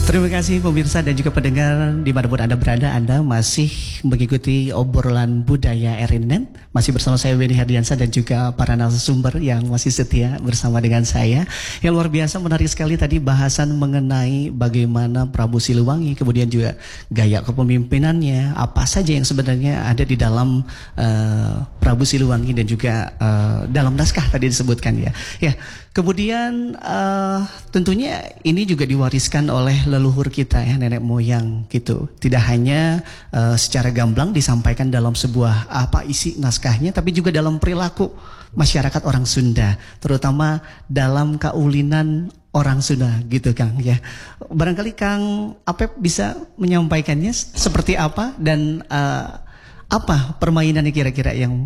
Terima kasih pemirsa dan juga pendengar dimanapun Anda berada. Anda masih mengikuti obrolan budaya RNN. Masih bersama saya Wendy Hardiansyah dan juga para narasumber yang masih setia bersama dengan saya. Yang luar biasa menarik sekali tadi bahasan mengenai bagaimana Prabu Siliwangi, kemudian juga gaya kepemimpinannya, apa saja yang sebenarnya ada di dalam Prabu Siliwangi dan juga dalam naskah tadi disebutkan ya. Ya, kemudian tentunya ini juga diwariskan oleh leluhur kita ya, nenek moyang gitu. Tidak hanya secara gamblang disampaikan dalam sebuah apa isi naskahnya, tapi juga dalam perilaku masyarakat orang Sunda, terutama dalam kaulinan orang Sunda gitu Kang ya. Barangkali Kang Apep bisa menyampaikannya seperti apa dan apa permainannya kira-kira yang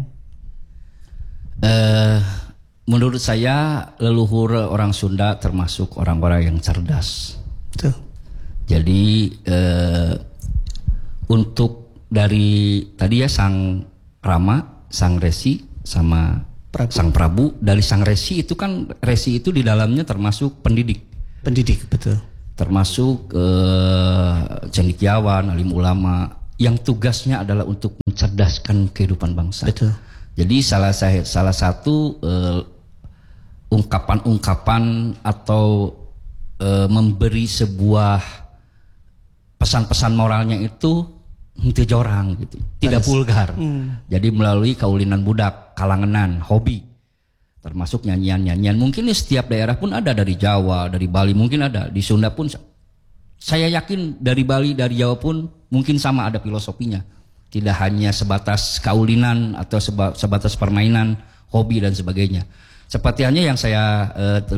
menurut saya leluhur orang Sunda termasuk orang-orang yang cerdas. Betul. Jadi untuk dari tadi ya Sang Rama, Sang Resi sama Prabu. Sang Prabu, dari Sang Resi itu kan Resi itu di dalamnya termasuk pendidik. Pendidik, betul. Termasuk cendekiawan, alim ulama yang tugasnya adalah untuk mencerdaskan kehidupan bangsa. Betul. Jadi salah satu ungkapan-ungkapan atau memberi sebuah pesan-pesan moralnya itu henteu jorang gitu, tidak vulgar. Jadi melalui kaulinan budak, kalangenan, hobi, termasuk nyanyian-nyanyian. Mungkin di setiap daerah pun ada, dari Jawa, dari Bali mungkin ada, di Sunda pun. Saya yakin dari Bali, dari Jawa pun mungkin sama ada filosofinya. Tidak hanya sebatas kaulinan atau sebatas permainan, hobi dan sebagainya. Seperti hanya yang saya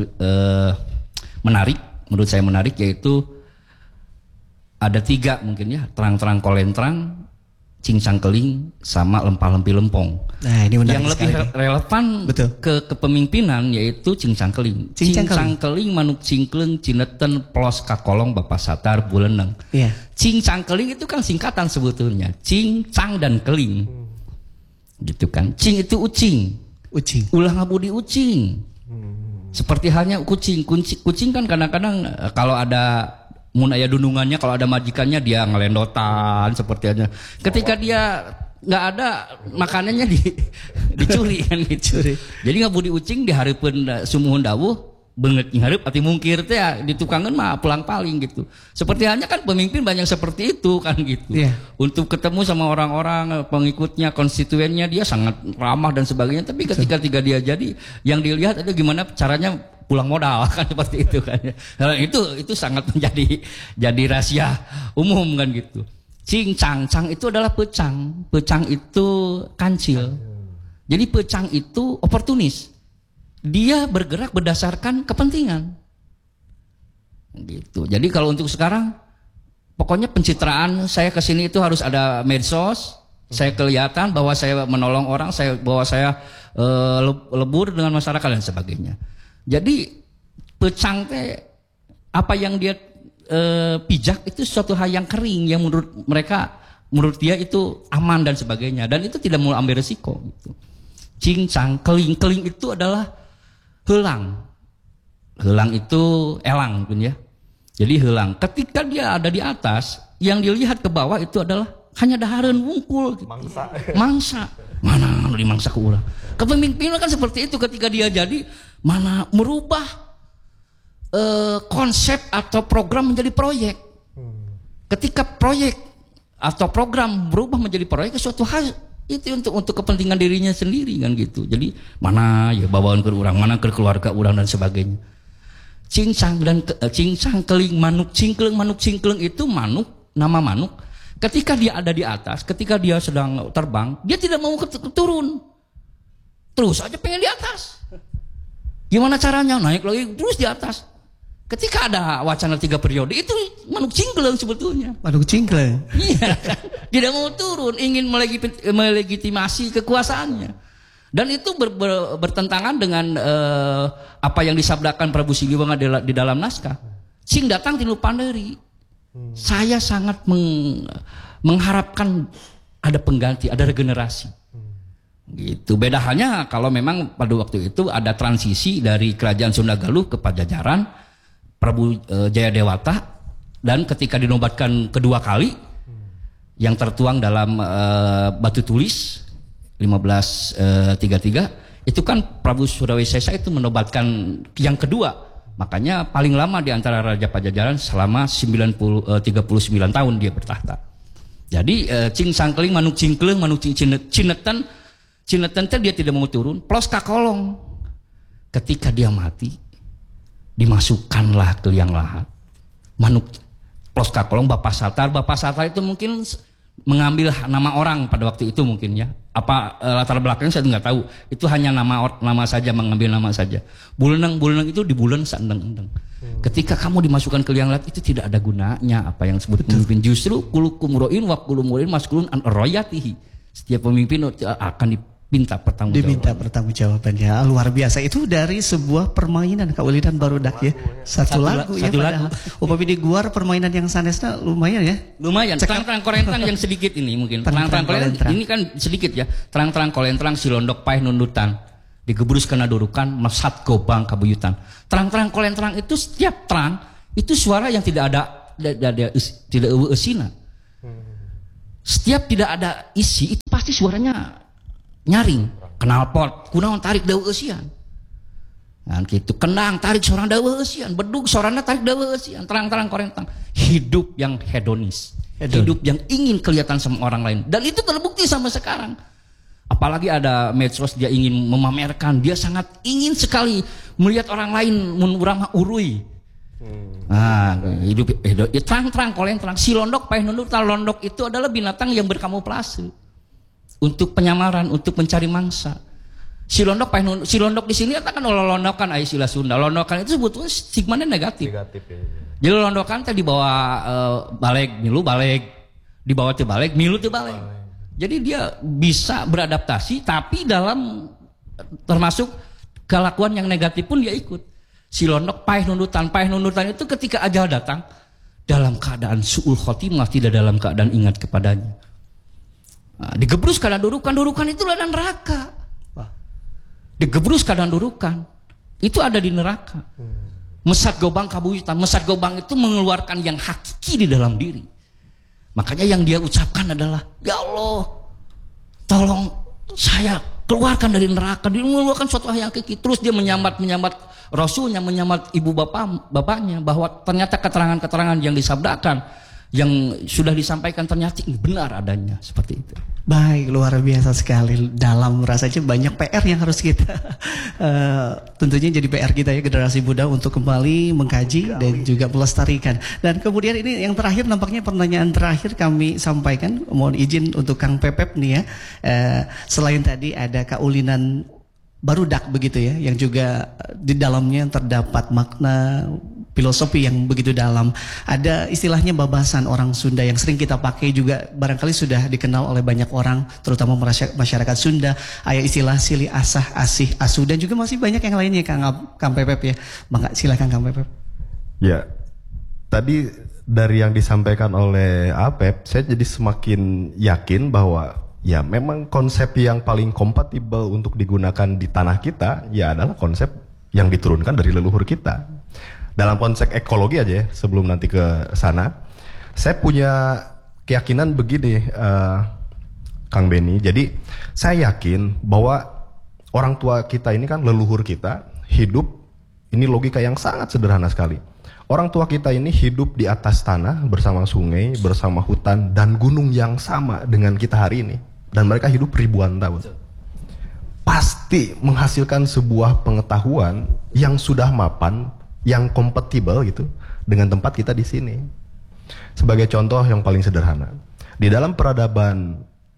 menurut saya menarik yaitu ada 3 mungkin ya, terang-terang kolentrang, cincang keling, sama lempah-lempi lempong. Nah, ini menarik yang lebih relevan betul ke kepemimpinan yaitu cincang keling. Cincang keling manuk cingkleng cineten plos kakolong bapak satar buleneng. Iya. Cincang keling itu kan singkatan sebetulnya, cincang dan keling. Gitu kan. Cing itu ucing. Ucing. Ulah ngabudi ucing. Seperti halnya kucing. Kucing kan kadang-kadang kalau ada mun aya dunungannya, kalau ada majikannya dia ngelendotan sepertinya. Ketika dia nggak ada makanannya dicuri kan gitu. Jadi ngabudi ucing dihareupeun sumuhun dawuh beungeut ngareup ati mungkir teh ditukangan mah pulang paling gitu. Seperti halnya kan pemimpin banyak seperti itu kan gitu. Yeah. Untuk ketemu sama orang-orang pengikutnya, konstituennya dia sangat ramah dan sebagainya. Tapi ketika dia jadi, yang dilihat itu gimana caranya pulang modal kan seperti itu kan. Nah, itu sangat menjadi rahasia umum kan gitu. Cincang itu adalah pecang. Pecang itu kancil. Jadi pecang itu oportunis. Dia bergerak berdasarkan kepentingan. Gitu. Jadi kalau untuk sekarang pokoknya pencitraan saya kesini itu harus ada medsos. Saya kelihatan bahwa saya menolong orang, bahwa saya lebur dengan masyarakat dan sebagainya. Jadi pecang teh apa yang dia pijak itu suatu hal yang kering yang menurut dia itu aman dan sebagainya, dan itu tidak mau ambil resiko gitu. Cincang keling itu adalah helang itu elang pun ya. Jadi helang ketika dia ada di atas, yang dilihat ke bawah itu adalah hanya dahareun wungkul gitu. Mangsa mana di mangsa ke urang. Kepemimpinan kan seperti itu, ketika dia jadi mana merubah konsep atau program menjadi proyek. Ketika proyek atau program berubah menjadi proyek, suatu hal itu untuk kepentingan dirinya sendiri kan gitu. Jadi mana ya bawaan ke orang, mana ke keluarga orang dan sebagainya. Cincang keling manuk cingkleng itu nama manuk. Ketika dia ada di atas, ketika dia sedang terbang, dia tidak mau turun. Terus aja pengen di atas. Gimana caranya? Naik lagi terus di atas. Ketika ada wacana 3 periode, itu manuk cingkleng sebetulnya. Manuk cingkleng. Iya kan? Tidak mau turun, ingin melegitimasi kekuasaannya. Dan itu bertentangan dengan apa yang disabdakan Prabu Siliwangi di dalam naskah. Sing datang tilu panderi. Saya sangat mengharapkan ada pengganti, ada regenerasi. Gitu. Beda halnya kalau memang pada waktu itu ada transisi dari kerajaan Sunda Galuh ke Pajajaran, Prabu Jayadewata Dan ketika dinobatkan kedua kali, yang tertuang dalam batu tulis 1533, itu kan Prabu Surawisesa itu menobatkan yang kedua. Makanya paling lama di antara Raja Pajajaran selama 39 tahun dia bertahta. Jadi Cing Sangkeling manuk cingkleng manuk cinetan dia tidak mau turun, plos kakolong. Ketika dia mati, dimasukkanlah ke liang lahat. Manuk plos kakolong Bapak Satar itu mungkin mengambil nama orang pada waktu itu mungkin ya. Apa latar belakangnya saya nggak tahu. Itu hanya nama saja, mengambil nama saja. Buleneng itu di bulan sandeng-endeng. Ketika kamu dimasukkan ke liang lahat itu tidak ada gunanya apa yang disebut pemimpin. Justru kulukum roin wa kulumurin maskulun an royatihi. Setiap pemimpin akan diminta pertanggungjawabannya. Luar biasa. Itu dari sebuah permainan Kak Ulidan Barudak ya. Satu lagu ya. Upami di guar permainan yang sanesnya lumayan ya. Lumayan. Terang-terang kolentrang yang sedikit ini mungkin. Terang-terang kolentrang ini kan sedikit ya. Terang-terang kolentrang silondok paeh nundutan. Digebrus kena durukan mesat gobang kabuyutan. Terang-terang kolentrang itu setiap terang itu suara yang tidak ada esina. Setiap tidak ada isi itu pasti suaranya nyaring. Knalpot kunaon tarik dawa eusian. Nah gitu, kendang tarik sorang dawa eusian, bedug sorana tarik dawa eusian, terang-terang kolentrang. Hidup yang hedonis. Hidup yang ingin kelihatan sama orang lain. Dan itu terbukti sampai sekarang. Apalagi ada medsos, dia ingin memamerkan, dia sangat ingin sekali melihat orang lain urang urui. Nah, hidup terang-terang kolentrang. Si londok paeh nundutan, londok itu adalah binatang yang berkamuflase untuk penyamaran, untuk mencari mangsa. Si londok di sini katakan londokan aya istilah Sunda. Londokan itu sebetulnya stigmanya negatif. Ya. Jadi londokan teh dibawa baleg, milu baleg, dibawa teu baleg, milu teu baleg. Jadi dia bisa beradaptasi, tapi dalam termasuk kelakuan yang negatif pun dia ikut. Si londok paeh nundutan itu ketika ajal datang dalam keadaan su'ul khotimah, tidak dalam keadaan ingat kepadanya. Nah, digebrus karena durukan itu ada neraka. Digebrus karena durukan itu ada di neraka. Mesat gobang kabuyutan, mesat gobang itu mengeluarkan yang hakiki di dalam diri. Makanya yang dia ucapkan adalah, ya Allah, tolong saya keluarkan dari neraka. Dia mengeluarkan suatu yang hakiki. Terus dia menyambat Rasulnya, menyambat ibu bapaknya, bahwa ternyata keterangan-keterangan yang disabdakan, yang sudah disampaikan ternyata ini benar adanya, seperti itu. Baik, luar biasa sekali. Dalam rasanya banyak PR yang harus kita tentunya jadi PR kita ya, generasi muda, untuk kembali mengkaji dan juga melestarikan. Dan kemudian ini yang terakhir, nampaknya pertanyaan terakhir kami sampaikan, mohon izin untuk Kang Pepep nih ya. Selain tadi ada Kak Ulidan Barudak begitu ya, yang juga di dalamnya terdapat makna filosofi yang begitu dalam. Ada istilahnya babasan orang Sunda yang sering kita pakai juga, barangkali sudah dikenal oleh banyak orang, terutama masyarakat Sunda. Ada istilah sili asah asih asu, dan juga masih banyak yang lainnya Kang Pepep ya. Maka silakan Kang Pepep. Ya, tadi dari yang disampaikan oleh Apep, saya jadi semakin yakin bahwa ya memang konsep yang paling kompatibel untuk digunakan di tanah kita ya adalah konsep yang diturunkan dari leluhur kita. Dalam konsep ekologi aja ya, sebelum nanti ke sana, saya punya keyakinan begini, Kang Beni. Jadi saya yakin bahwa orang tua kita ini kan leluhur kita hidup, ini logika yang sangat sederhana sekali. Orang tua kita ini hidup di atas tanah bersama sungai, bersama hutan dan gunung yang sama dengan kita hari ini. Dan mereka hidup ribuan tahun. Pasti menghasilkan sebuah pengetahuan yang sudah mapan, yang kompatibel gitu dengan tempat kita di sini. Sebagai contoh yang paling sederhana, di dalam peradaban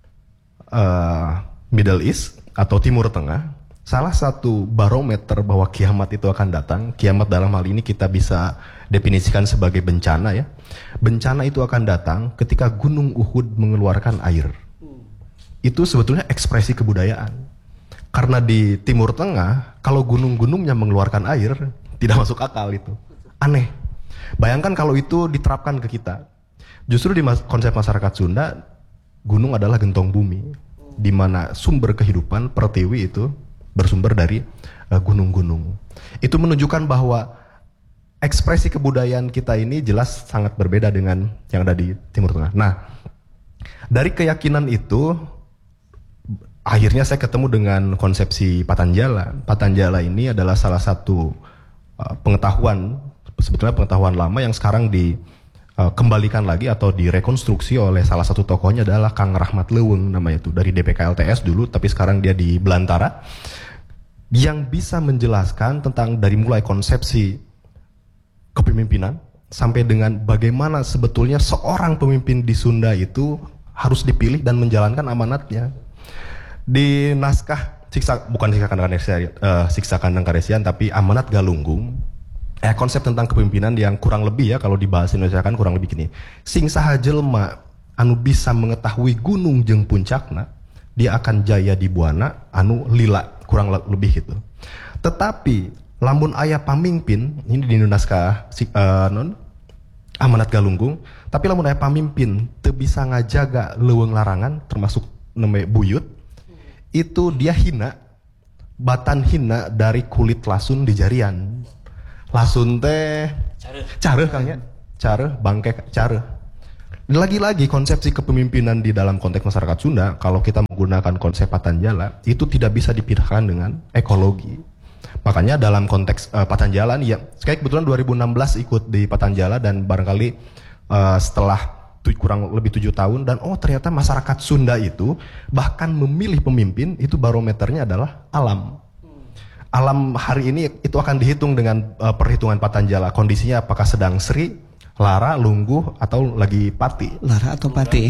Middle East atau Timur Tengah, salah satu barometer bahwa kiamat itu akan datang, kiamat dalam hal ini kita bisa definisikan sebagai bencana ya. Bencana itu akan datang ketika Gunung Uhud mengeluarkan air. Itu sebetulnya ekspresi kebudayaan. Karena di Timur Tengah, kalau gunung-gunungnya mengeluarkan air, tidak masuk akal itu. Aneh. Bayangkan kalau itu diterapkan ke kita. Justru di konsep masyarakat Sunda, gunung adalah gentong bumi. Di mana sumber kehidupan, pertiwi itu bersumber dari gunung-gunung. Itu menunjukkan bahwa ekspresi kebudayaan kita ini jelas sangat berbeda dengan yang ada di Timur Tengah. Nah, dari keyakinan itu akhirnya saya ketemu dengan konsepsi Patanjala. Patanjala ini adalah salah satu pengetahuan, sebetulnya pengetahuan lama yang sekarang dikembalikan lagi atau direkonstruksi oleh salah satu tokohnya adalah Kang Rahmat Leuweung namanya itu, dari DPKLTS dulu tapi sekarang dia di Belantara, yang bisa menjelaskan tentang dari mulai konsepsi kepemimpinan sampai dengan bagaimana sebetulnya seorang pemimpin di Sunda itu harus dipilih dan menjalankan amanatnya. Di naskah Siksa Kandang Karesian tapi Amanat Galunggung, konsep tentang kepemimpinan yang kurang lebih ya kalau dibahas Indonesia kan kurang lebih gini. Sing saha jelema anu bisa mengetahui gunung jeung puncakna, dia akan jaya di buana anu lila, kurang lebih gitu. Tetapi lamun aya pamimpin, ini di naskah Amanat Galunggung, tapi lamun aya pamimpin teu bisa ngajaga leuweung larangan termasuk namanya buyut, itu dia hina, batan hina dari kulit lasun di jarian. Lasun teh careuh Kang ya, careuh bangke careuh. Lagi-lagi konsepsi kepemimpinan di dalam konteks masyarakat Sunda, kalau kita menggunakan konsep Patanjala, itu tidak bisa dipisahkan dengan ekologi. Makanya dalam konteks Patanjala nih ya, saya kebetulan 2016 ikut di Patanjala dan barangkali setelah kurang lebih 7 tahun dan ternyata masyarakat Sunda itu bahkan memilih pemimpin itu barometernya adalah alam. Alam hari ini itu akan dihitung dengan perhitungan Patanjala. Kondisinya apakah sedang sri, lara, lungguh atau lagi pati. Lara atau pati?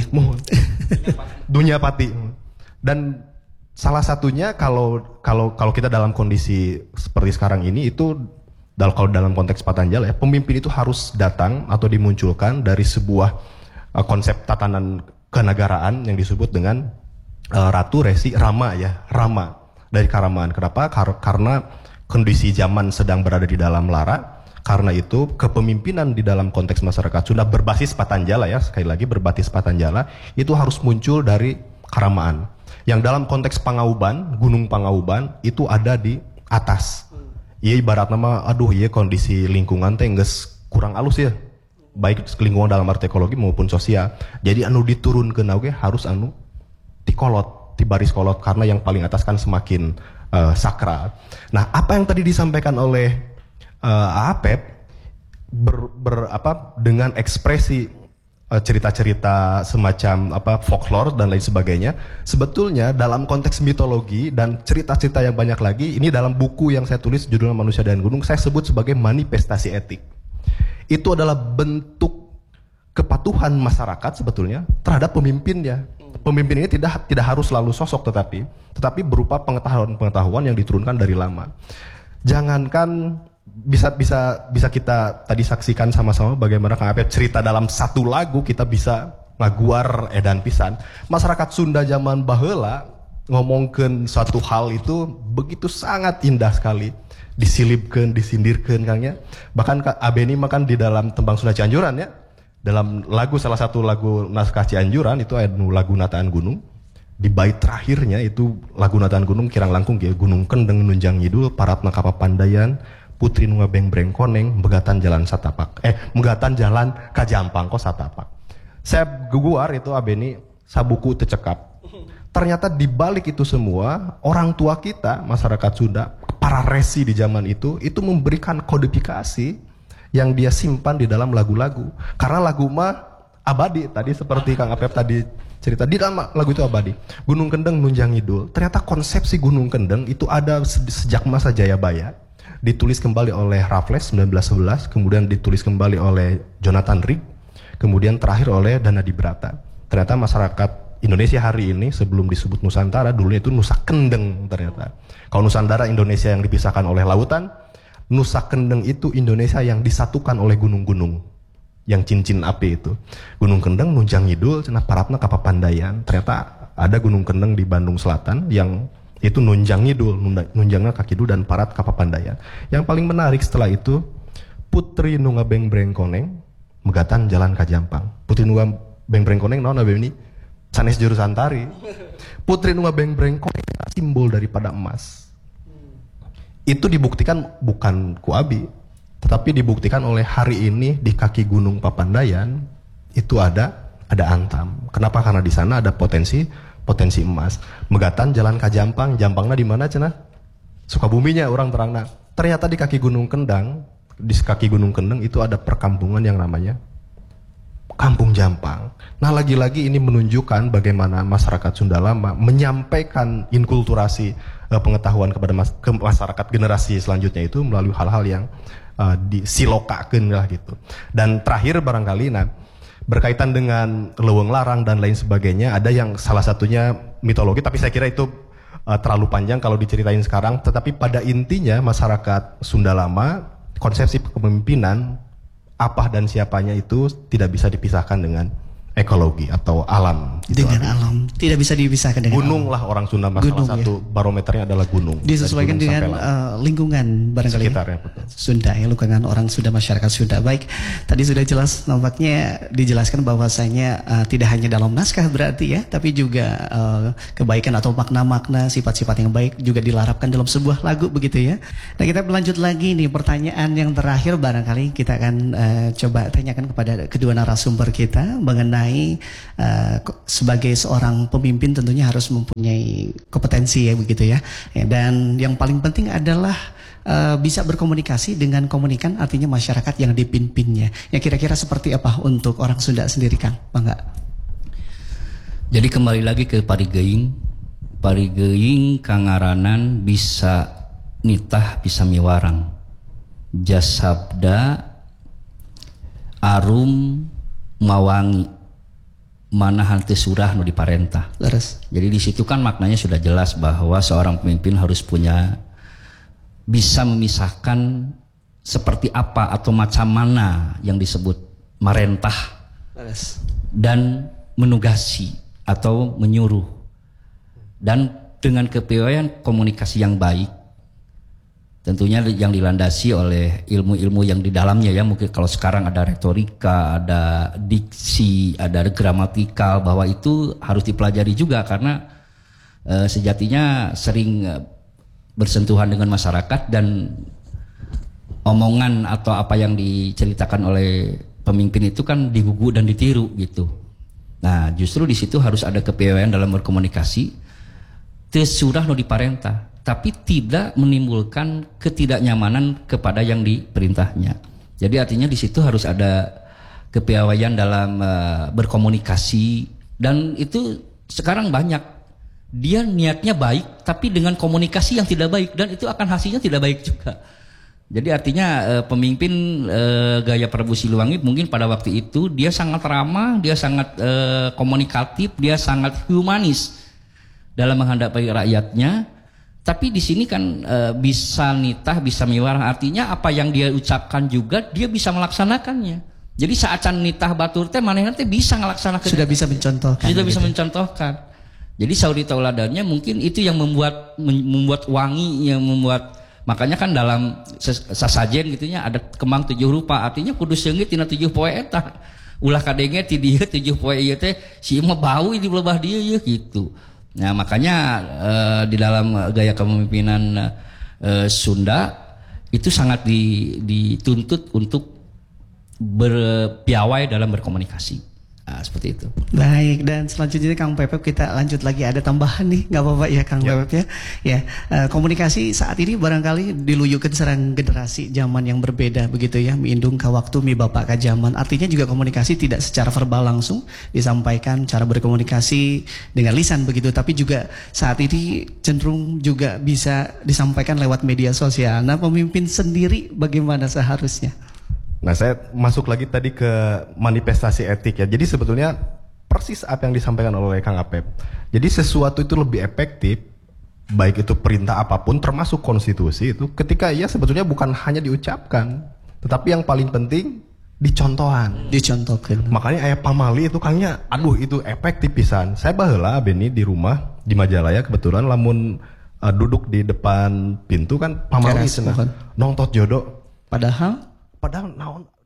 Dunia pati. Dan salah satunya kalau kita dalam kondisi seperti sekarang ini itu kalau dalam konteks Patanjala ya, pemimpin itu harus datang atau dimunculkan dari sebuah konsep tatanan kenegaraan yang disebut dengan Ratu Resi Rama ya, Rama dari Karamaan. Kenapa? Karena kondisi zaman sedang berada di dalam lara. Karena itu kepemimpinan di dalam konteks masyarakat Sunda berbasis Patanjala ya, sekali lagi berbasis Patanjala itu harus muncul dari Karamaan. Yang dalam konteks Pangauban, Gunung Pangauban itu ada di atas. Iya ibarat nama, aduh iya kondisi lingkungan teh geus kurang alus ya. Baik lingkungan dalam arti ekologi maupun sosial. Jadi anu diturunkeun oge harus anu dikolot, dibaris kolot karena yang paling atas kan semakin sakral. Nah, apa yang tadi disampaikan oleh Apep dengan ekspresi cerita-cerita semacam folklore dan lain sebagainya, sebetulnya dalam konteks mitologi dan cerita-cerita yang banyak lagi, ini dalam buku yang saya tulis judulnya Manusia dan Gunung, saya sebut sebagai manifestasi etik. Itu adalah bentuk kepatuhan masyarakat sebetulnya terhadap pemimpinnya. Pemimpin ini tidak harus selalu sosok tetapi berupa pengetahuan yang diturunkan dari lama. Jangankan bisa kita tadi saksikan sama-sama bagaimana Kang Apep cerita dalam satu lagu kita bisa ngaguar edan pisan. Masyarakat Sunda zaman baheula ngomongkeun suatu hal itu begitu sangat indah sekali. Disilipkeun, disindirkeun Kangnya. Bahkan Abeni makan di dalam Tembang Sunda Cianjuran ya. Dalam salah satu lagu naskah Cianjuran itu ada lagu Nataan Gunung. Di bait terakhirnya itu lagu Nataan Gunung kirang langkung ya, Gunung Kendeng nunjang ngidul paratna ka papandayan, putri nu ngabeng-breng koneng, megatan jalan satapak. Megatan jalan ka Jampang kos satapak. Saya guguar itu Abeni sabuku teu cekap. Ternyata di balik itu semua orang tua kita masyarakat Sunda, para resi di zaman itu memberikan kodifikasi yang dia simpan di dalam lagu-lagu. Karena lagu mah abadi tadi seperti Kang Apep tadi cerita di dalam lagu itu abadi. Gunung Kendeng nunjang ngidul. Ternyata konsepsi Gunung Kendeng itu ada sejak masa Jayabaya. Ditulis kembali oleh Raffles 1911, kemudian ditulis kembali oleh Jonathan Rigg, kemudian terakhir oleh Danadi Brata. Ternyata masyarakat Indonesia hari ini sebelum disebut Nusantara dulunya itu Nusa Kendeng ternyata. Kalau Nusantara Indonesia yang dipisahkan oleh lautan, Nusa Kendeng itu Indonesia yang disatukan oleh gunung-gunung yang cincin api itu. Gunung Kendeng nunjang ngidul cenah paratna ka papandayan. Ternyata ada Gunung Kendeng di Bandung Selatan yang itu nunjang ngidul, nunjangna ka kidul dan parat ka papandayan. Yang paling menarik setelah itu putri nu ngabeng-breng koneng megatan jalan ka Jampang. Putri nu ngabeng-breng koneng naon abdi ini? Sanes jurusan tari. Putri nu ngabeng-breng koneng simbol daripada emas. Itu dibuktikan bukan ku abi, Tetapi dibuktikan oleh hari ini di kaki Gunung Papandayan itu ada antam. Kenapa? Karena di sana ada potensi emas. Megatan jalan ka Jampang, Jampangna di mana cenah? Sukabuminya orang terangna. Ternyata di kaki Gunung Kendang, itu ada perkampungan yang namanya Kampung Jampang. Nah, lagi-lagi ini menunjukkan bagaimana masyarakat Sunda Lama menyampaikan inkulturasi pengetahuan kepada ke masyarakat generasi selanjutnya itu melalui hal-hal yang disilokakeun lah gitu. Dan terakhir barangkali berkaitan dengan leuweung larang dan lain sebagainya, ada yang salah satunya mitologi, tapi saya kira itu terlalu panjang kalau diceritain sekarang. Tetapi pada intinya masyarakat Sunda Lama, konsepsi kepemimpinan apa dan siapanya itu tidak bisa dipisahkan dengan ekologi atau alam. Dengan alam, tidak bisa dipisahkan dengan gunung alam. Lah orang Sunda salah satu barometernya adalah gunung. Disesuaikan dengan lingkungan barangkali sekitarnya, betul. Sunda, ya, lingkungan orang Sunda, masyarakat Sunda. Baik, tadi sudah jelas nampaknya dijelaskan bahwasanya tidak hanya dalam naskah berarti ya, tapi juga kebaikan atau makna-makna sifat-sifat yang baik juga dilarapkan dalam sebuah lagu begitu ya. Nah, kita berlanjut lagi nih, pertanyaan yang terakhir barangkali kita akan coba tanyakan kepada kedua narasumber kita mengenai sebagai seorang pemimpin tentunya harus mempunyai kompetensi ya begitu ya. Dan yang paling penting adalah bisa berkomunikasi dengan komunikan, artinya masyarakat yang dipimpinnya. Ya, kira-kira seperti apa untuk orang Sunda sendiri, Kang? Bangga. Jadi kembali lagi ke Parigeuing. Parigeuing kangaranan bisa nitah bisa miwarang. Jasabda arum mawangi. Mana hante surah nu diparentah. Leres. Jadi di situ kan maknanya sudah jelas bahwa seorang pemimpin harus bisa memisahkan seperti apa atau macam mana yang disebut marentah. Leres. Dan menugasi atau menyuruh. Dan dengan kepiawaian komunikasi yang baik, tentunya yang dilandasi oleh ilmu-ilmu yang di dalamnya ya. Mungkin kalau sekarang ada retorika, ada diksi, ada gramatikal, bahwa itu harus dipelajari juga karena sejatinya sering bersentuhan dengan masyarakat dan omongan atau apa yang diceritakan oleh pemimpin itu kan digugu dan ditiru gitu. Nah, justru di situ harus ada kepiawaian dalam berkomunikasi. Teu surah nu diparentah, tapi tidak menimbulkan ketidaknyamanan kepada yang diperintahnya. Jadi artinya di situ harus ada kepiawaian dalam berkomunikasi, dan itu sekarang banyak. Dia niatnya baik tapi dengan komunikasi yang tidak baik, dan itu akan hasilnya tidak baik juga. Jadi artinya pemimpin gaya Prabu Siliwangi mungkin pada waktu itu dia sangat ramah, dia sangat komunikatif, dia sangat humanis dalam menghadapi rakyatnya. Tapi di sini kan bisa nitah, bisa miwarang, artinya apa yang dia ucapkan juga dia bisa melaksanakannya. Jadi saat can nitah batur teh manehna teh bisa ngelaksanakan. Sudah bisa mencontohkan. Sudah bisa mencontohkan. Jadi sauri tauladannya mungkin itu yang membuat wangi, yang membuat, makanya kan dalam sasajen gitunya ada kembang 7 rupa, artinya kudu seungit tina 7 poe eta. Ulah kadenge ti dieu 7 poe ieu teh si mah bau di lebah dieu ya gitu. Nah, makanya di dalam gaya kepemimpinan Sunda itu sangat dituntut untuk berpiawai dalam berkomunikasi. Nah, seperti itu. Baik, dan selanjutnya Kang Pepep kita lanjut lagi, ada tambahan nih, nggak apa-apa ya Kang Pepep ya. Ya, komunikasi saat ini barangkali diluyukan serang generasi zaman yang berbeda begitu ya, miindung ka waktu mi bapak ka zaman. Artinya juga komunikasi tidak secara verbal langsung disampaikan, cara berkomunikasi dengan lisan begitu, tapi juga saat ini cenderung juga bisa disampaikan lewat media sosial. Nah, pemimpin sendiri bagaimana seharusnya? Nah, saya masuk lagi tadi ke manifestasi etik ya. Jadi sebetulnya persis apa yang disampaikan oleh Kang Apep. Jadi sesuatu itu lebih efektif, baik itu perintah apapun termasuk konstitusi, itu ketika ia sebetulnya bukan hanya diucapkan, tetapi yang paling penting dicontohkan. Makanya aya pamali itu Kangnya, aduh itu efektif pisan. Saya baheula Beni di rumah di Majalaya kebetulan lamun duduk di depan pintu kan pamali cenah nongtot jodoh. Padahal naon